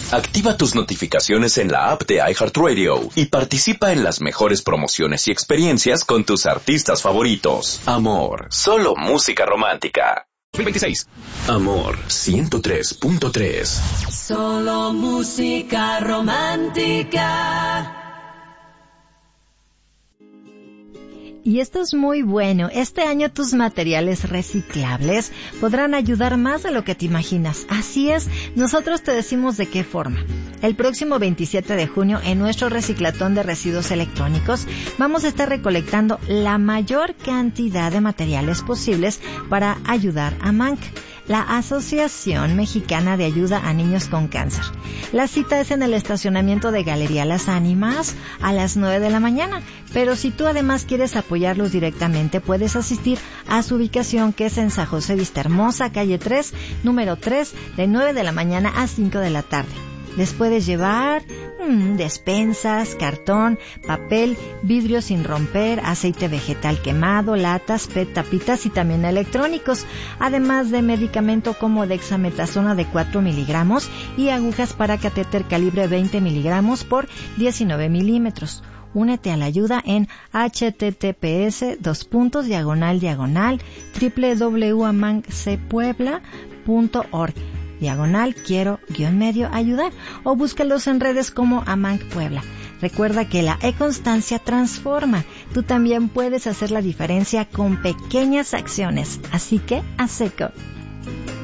Activa tus notificaciones en la app de iHeartRadio y participa en las mejores promociones y experiencias con tus artistas favoritos. Amor, solo música romántica. 2026. Amor 103.3. Solo música romántica. Y esto es muy bueno. Este año tus materiales reciclables podrán ayudar más de lo que te imaginas. Así es, nosotros te decimos de qué forma. El próximo 27 de junio, en nuestro reciclatón de residuos electrónicos, vamos a estar recolectando la mayor cantidad de materiales posibles para ayudar a MANC, la Asociación Mexicana de Ayuda a Niños con Cáncer. La cita es en el estacionamiento de Galería Las Ánimas a las 9 de la mañana, pero si tú además quieres apoyarlos directamente, puedes asistir a su ubicación, que es en San José Vista Hermosa, calle 3, número 3, de 9 de la mañana a 5 de la tarde. Les puedes llevar despensas, cartón, papel, vidrio sin romper, aceite vegetal quemado, latas, PET, tapitas y también electrónicos, además de medicamento como dexametasona de 4 miligramos y agujas para catéter calibre 20 miligramos por 19 milímetros. Únete a la ayuda en https://www.amancpuebla.org /quiero-ayudar o búscalos en redes como Amanc Puebla. Recuerda que la e-constancia transforma. Tú también puedes hacer la diferencia con pequeñas acciones. Así que, a seco.